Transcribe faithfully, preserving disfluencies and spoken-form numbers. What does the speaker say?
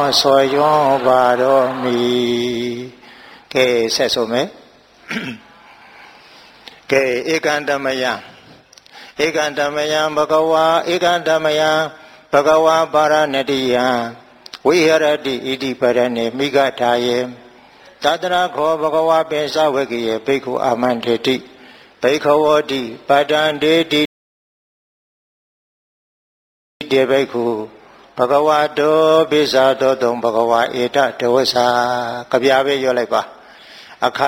ဆော်ရွံ့ပါတော်မူကဲဆက်ဆိုမယ်ကဲဧကံတမယဧကံတမယဘဂဝါဧကံတမယဘဂဝါပါရဏတိယဝိဟရတိဣတိပရဏေမိဂထာယေသတ္တရာခောဘဂဝါပိစဝကိယေဘိက္ခုအာမန္တေတိဘိက္ခဝောတိပတ္တံဒေတိတေဘိက္ခုဘဂဝါတောပိစသောတုံဘဂဝါဧတတဝဆာကဗျာပဲပြောလိုက်ပါအခါ